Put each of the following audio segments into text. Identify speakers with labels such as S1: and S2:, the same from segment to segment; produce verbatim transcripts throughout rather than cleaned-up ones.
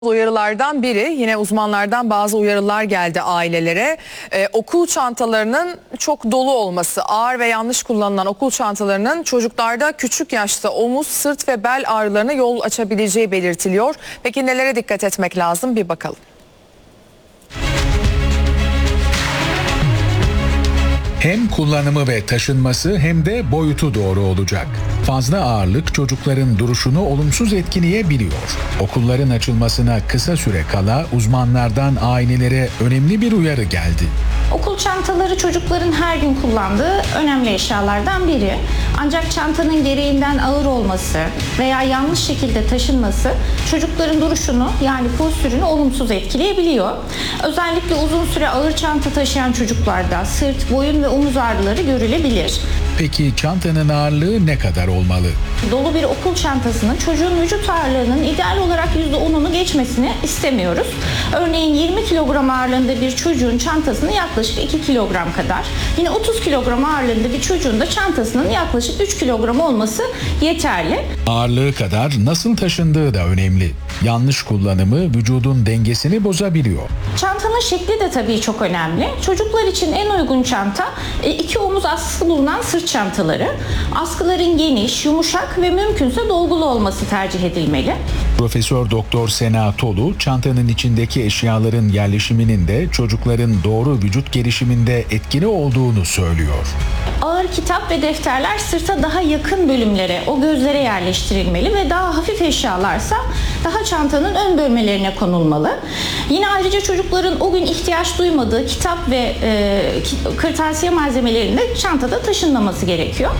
S1: Uyarılardan biri, yine uzmanlardan bazı uyarılar geldi ailelere. Ee, okul çantalarının çok dolu olması, ağır ve yanlış kullanılan okul çantalarının çocuklarda küçük yaşta omuz, sırt ve bel ağrılarına yol açabileceği belirtiliyor. Peki nelere dikkat etmek lazım, bir bakalım.
S2: Hem kullanımı ve taşınması hem de boyutu doğru olacak. Fazla ağırlık çocukların duruşunu olumsuz etkileyebiliyor. Okulların açılmasına kısa süre kala uzmanlardan ailelere önemli bir uyarı geldi.
S3: Okul çantaları çocukların her gün kullandığı önemli eşyalardan biri. Ancak çantanın gereğinden ağır olması veya yanlış şekilde taşınması çocukların duruşunu, yani postürünü olumsuz etkileyebiliyor. Özellikle uzun süre ağır çanta taşıyan çocuklarda sırt, boyun ve omuz ağrıları görülebilir.
S2: Peki çantanın ağırlığı ne kadar olmalı?
S3: Dolu bir okul çantasının çocuğun vücut ağırlığının ideal olarak yüzde onunu geçmesini istemiyoruz. Örneğin yirmi kilogram ağırlığında bir çocuğun çantasının yaklaşık iki kilogram kadar, yine otuz kilogram ağırlığında bir çocuğun da çantasının yaklaşık üç kilogram olması yeterli.
S2: Ağırlığı kadar nasıl taşındığı da önemli. Yanlış kullanımı vücudun dengesini bozabiliyor.
S3: Çantanın şekli de tabii çok önemli. Çocuklar için en uygun çanta iki omuz askısı bulunan sırt çantaları. Askıların geniş, yumuşak ve mümkünse dolgulu olması tercih edilmeli.
S2: Profesör Doktor Sena Tolu, çantanın içindeki eşyaların yerleşiminin de çocukların doğru vücut gelişiminde etkili olduğunu söylüyor.
S3: Ağır kitap ve defterler sırta daha yakın bölümlere, o gözlere yerleştirilmeli ve daha hafif eşyalarsa daha çantanın ön bölmelerine konulmalı. Yine ayrıca çocukların o gün ihtiyaç duymadığı kitap ve e, kırtasiye malzemelerinin de çantada taşınmaması gerekiyor.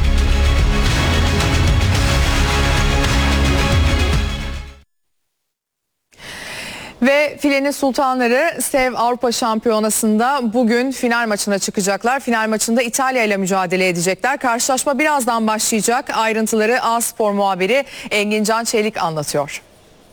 S1: Ve filenin sultanları Sev Avrupa Şampiyonası'nda bugün final maçına çıkacaklar. Final maçında İtalya ile mücadele edecekler. Karşılaşma birazdan başlayacak. Ayrıntıları A Spor muhabiri Engin Can Çelik anlatıyor.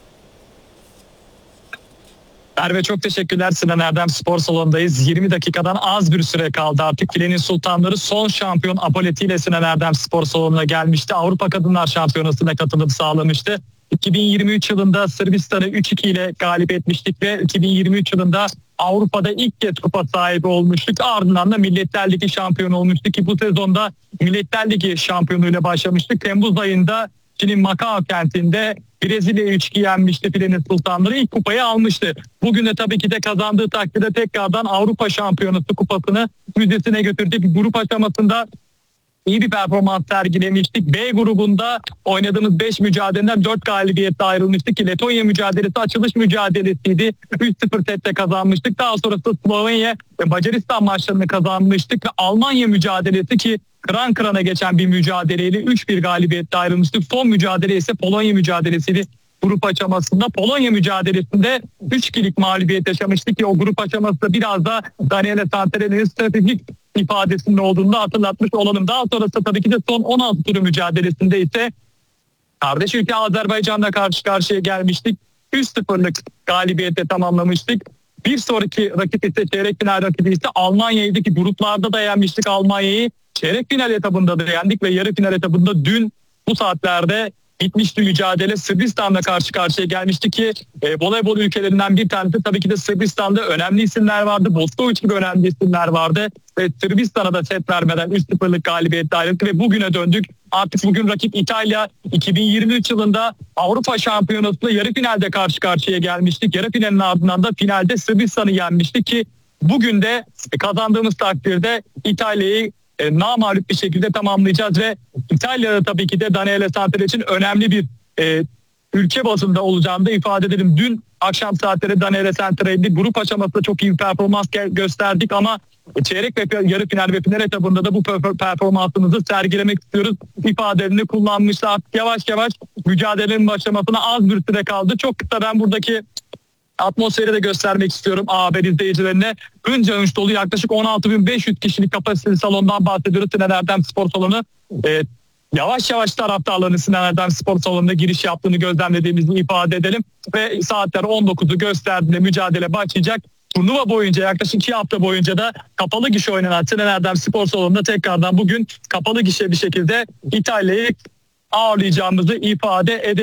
S4: Merve, çok teşekkürler. Sinan Erdem Spor Salonu'ndayız. yirmi dakikadan az bir süre kaldı artık. Filenin sultanları son şampiyon Apoleti ile Sinan Erdem Spor Salonu'na gelmişti. Avrupa Kadınlar Şampiyonası'na katılım sağlamıştı. iki bin yirmi üç yılında Sırbistan'ı üç iki ile galip etmiştik ve iki bin yirmi üç yılında Avrupa'da ilk kez kupa sahibi olmuştuk. Ardından da Milletler Ligi şampiyonu olmuştuk ki bu sezonda Milletler Ligi şampiyonluğuyla başlamıştık. Temmuz ayında Çin'in Macao kentinde Brezilya'yı üç iki yenmişti. Filenin sultanları ilk kupayı almıştı. Bugün de tabii ki de kazandığı takdirde tekrardan Avrupa Şampiyonası kupasını müzesine götürdük. Grup aşamasında İyi bir performans sergilemiştik. B grubunda oynadığımız beş mücadeleden dört galibiyetle ayrılmıştık ki Letonya mücadelesi açılış mücadelesiydi. üç sıfır sette kazanmıştık. Daha sonrasında Slovenya ve Macaristan maçlarını kazanmıştık ve Almanya mücadelesi ki kıran kırana geçen bir mücadeleyle üç bir galibiyetle ayrılmıştık. Son mücadele ise Polonya mücadelesiydi. Grup aşamasında Polonya mücadelesinde üç ikilik mağlubiyet yaşamıştık ki o grup aşamasında biraz da Daniele Santarelli'nin stratejik ifadesinin olduğunu da hatırlatmış olalım. Daha sonrasında tabii ki de son on altı turu mücadelesinde ise kardeş ülke Azerbaycan'la karşı karşıya gelmiştik. üç sıfırlık galibiyete tamamlamıştık. Bir sonraki rakip ise çeyrek final rakibi ise Almanya'ydı ki gruplarda da yenmiştik Almanya'yı. Çeyrek final etabında da yendik ve yarı final etabında dün bu saatlerde bitmişti mücadele. Sırbistan'la karşı karşıya gelmişti ki e, voleybol ülkelerinden bir tanesi tabii ki de Sırbistan'da önemli isimler vardı. Boskovic gibi önemli isimler vardı. Ve Sırbistan'a da set vermeden üç sıfırlık galibiyetle ayrıldı ve bugüne döndük. Artık bugün rakip İtalya. iki bin yirmi üç yılında Avrupa Şampiyonası'nda yarı finalde karşı karşıya gelmiştik. Yarı finalin ardından da finalde Sırbistan'ı yenmiştik ki bugün de kazandığımız takdirde İtalya'yı E, namağlup bir şekilde tamamlayacağız ve İtalya'da tabii ki de Daniele Santarelli için önemli bir e, ülke bazında olacağını da ifade edelim. Dün akşam saatleri Daniele Santarelli grup aşamasında çok iyi bir performans gösterdik ama çeyrek ve yarı final ve final etabında da bu performansımızı sergilemek istiyoruz ifadelerini kullanmışlar. Artık yavaş yavaş mücadelenin başlamasına az bir süre kaldı. Çok kısa ben buradaki atmosferi de göstermek istiyorum A Haber izleyicilerine. Hınca hınç dolu yaklaşık on altı bin beş yüz kişilik kapasiteli salondan bahsediyoruz. Sinan Erdem Spor Salonu. Ee, yavaş yavaş taraftarların Sinan Erdem Spor Salonu'na giriş yaptığını gözlemlediğimizi ifade edelim. Ve saatler on dokuzu gösterdiğinde mücadele başlayacak. Turnuva boyunca yaklaşık iki hafta boyunca da kapalı gişe oynanan Sinan Erdem Spor Salonu'nda tekrardan bugün kapalı gişe bir şekilde İtalya'yı ağırlayacağımızı ifade edelim.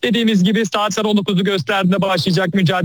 S4: Dediğimiz gibi saatler on dokuzu gösterdiğinde başlayacak mücadele.